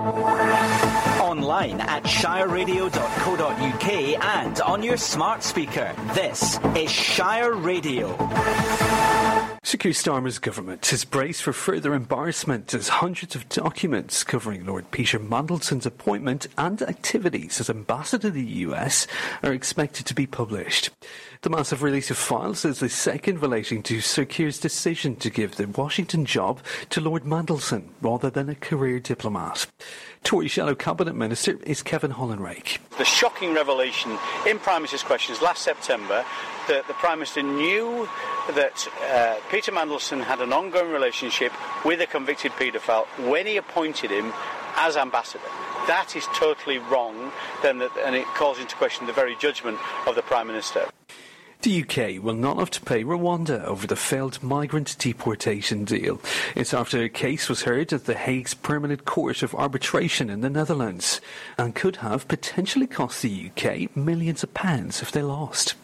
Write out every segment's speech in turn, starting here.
Online at shireradio.co.uk and on your smart speaker. This is Shire Radio. Sir Keir Starmer's government is braced for further embarrassment as hundreds of documents covering Lord Peter Mandelson's appointment and activities as ambassador to the US are expected to be published. The massive release of files is the second relating to Sir Keir's decision to give the Washington job to Lord Mandelson rather than a career diplomat. Tory Shadow Cabinet Minister is Kevin Hollinrake. The shocking revelation in Prime Minister's questions last September that the Prime Minister knew that Peter Mandelson had an ongoing relationship with a convicted paedophile when he appointed him as ambassador. That is totally wrong, and it calls into question the very judgment of the Prime Minister. The UK will not have to pay Rwanda over the failed migrant deportation deal. It's after a case was heard at the Hague's Permanent Court of Arbitration in the Netherlands and could have potentially cost the UK millions of pounds if they lost.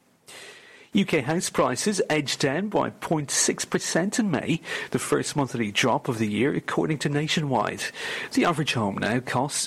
UK house prices edged down by 0.6% in May, the first monthly drop of the year according to Nationwide. The average home now costs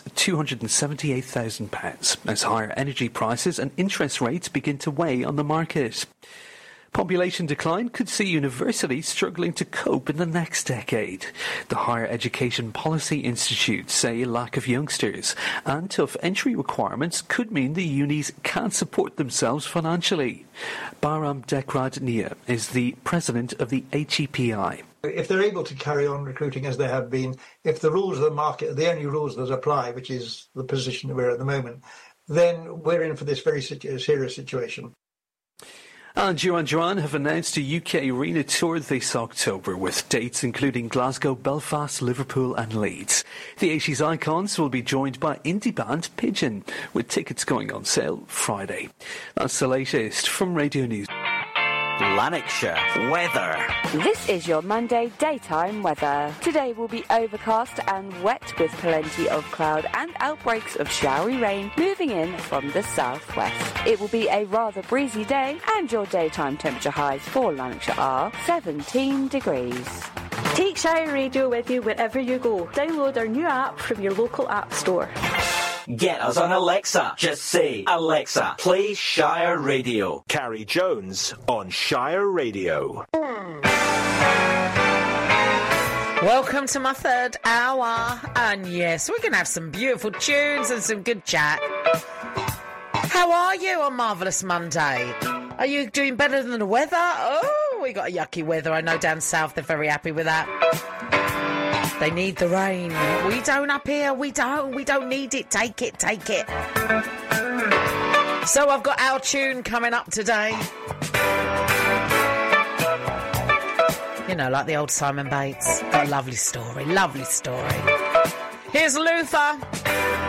£278,000 as higher energy prices and interest rates begin to weigh on the market. Population decline could see universities struggling to cope in the next decade. The Higher Education Policy Institute say a lack of youngsters and tough entry requirements could mean the unis can't support themselves financially. Bahram Dekrad Nia is the president of the HEPI. If they're able to carry on recruiting as they have been, if the rules of the market are the only rules that apply, which is the position we're at the moment, then we're in for this very serious situation. And Duran Duran have announced a UK arena tour this October with dates including Glasgow, Belfast, Liverpool and Leeds. The 80s icons will be joined by indie band Pigeon, with tickets going on sale Friday. That's the latest from Radio News. Lanarkshire weather. This is your Monday daytime weather. Today will be overcast and wet with plenty of cloud and outbreaks of showery rain moving in from the southwest. It will be a rather breezy day and your daytime temperature highs for Lanarkshire are 17 degrees. Take Shire Radio with you wherever you go. Download our new app from your local app store. Get us on Alexa. Just say, Alexa, play Shire Radio. Carrie Jones on Shire Radio. Welcome to my third hour. And yes, we're going to have some beautiful tunes and some good chat. How are you on Marvellous Monday? Are you doing better than the weather? Oh, we got a yucky weather. I know down south they're very happy with that. They need the rain. We don't up here. We don't need it. Take it. So I've got our tune coming up today. You know, like the old Simon Bates. Got a lovely story. Here's Luther.